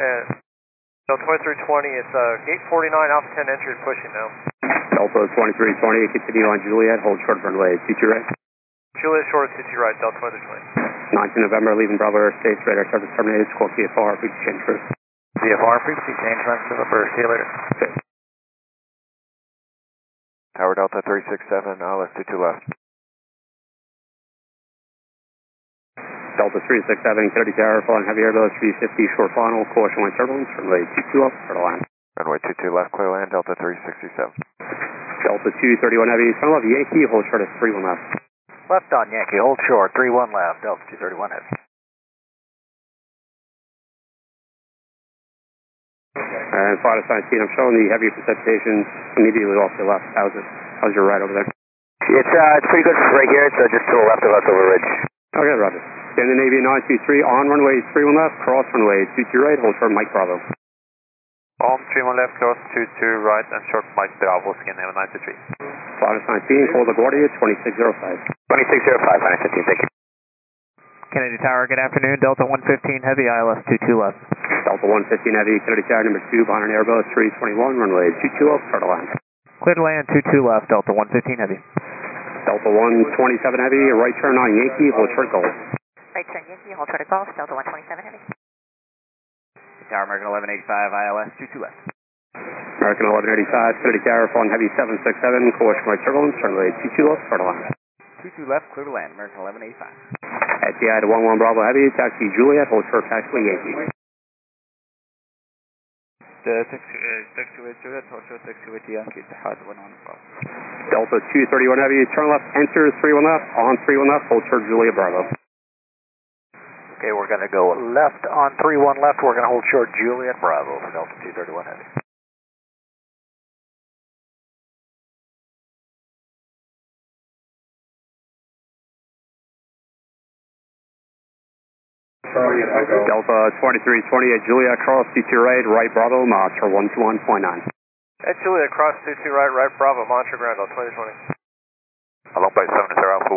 Delta 2320, it's gate 49, Alpha 10 entry pushing now. Delta 2320, continue on Juliet, hold short runway 22 right. Juliet short 22 right, Delta 2320. 19 November, leaving Bravo Airspace, radar service terminated, squawk VFR, frequency change first. VFR, frequency change, November, see you later. Okay. Tower Delta 367, LS 22 left. Delta 367, 30 tower, flying heavy airbus 350, short final, caution line turbulence, runway 22 up, clear to land. Runway 22 left, clear land, Delta 367. Delta 231 heavy, final left Yankee, hold short at 31 left. Left on Yankee, hold short, 31 left, Delta 231 heavy. And flight assigned speed, I'm showing the heavy precipitation immediately off to the left. How's your ride over there? It's pretty good right here, it's just to the left of us over ridge. Okay, roger. Standing Navy 923 on runway 31 left, cross runway 22 right, hold short Mike Bravo. On 31 left, cross 22 right, and short Mike Bravo, skin name 923. Flight assigned speed, call LaGuardia 2605. 2605, 915, thank you. Kennedy Tower, good afternoon. Delta 115 Heavy, ILS 22 left. Delta 115 Heavy, Kennedy Tower number 2, behind an Airbus 321, runway 22 up, clear to land. Clear to land, 22 left, Delta 115 Heavy. Delta 127 Heavy, right turn on Yankee, hold short Golf. Right turn Yankee, hold short at Golf, Delta 127 Heavy. Tower American 1185, ILS 22 left. American 1185, Kennedy Tower, flying heavy 767, caution right turbulence, runway 22 up, clear to land. 22 left, clear to land, American 1185. SCI to 11 Bravo Heavy, taxi Juliet, hold short taxiway Yankee. Taxiway Juliet, hold short taxiway Yankee, Tahad 11 Bravo. Delta 231 Heavy, turn left, enter 31 left, on 31 left, hold short Juliet Bravo. Okay, we're going to go left on 31 left, we're going to hold short Juliet Bravo for Delta 231 heavy. Delta 2320 at Juliet, cross 22 right, right Bravo, monitor 121.9. At Juliet, cross 22 right, right Bravo, monitor ground, Delta 2020. Along by 7 Alpha